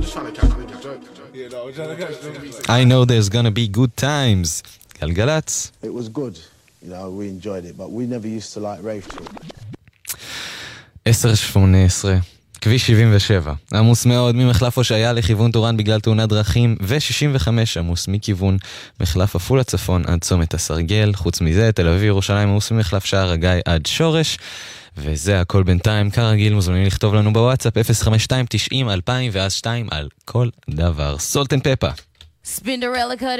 trying to catch niggas joke. Yeah, no, I'm trying to catch niggas. I know there's gonna be good times. גלגלץ. It was good, you know, we enjoyed it, but we never used to like rave talk. 10:18 כביש 77, עמוס מאוד ממחלף הושעיה לכיוון טורן בגלל תאונת דרכים, ו-65 עמוס מכיוון מחלף עפולה צפון עד צומת הסרגל. חוץ מזה, תל אביב ירושלים עמוס ממחלף שער הגיא עד שורש. וזה הכל בינתיים. כרגיל מוזמנים לכתוב לנו בוואטסאפ 052 90 2000 ואז 2 על כל דבר. סולט אנד פפה. Spinderella cut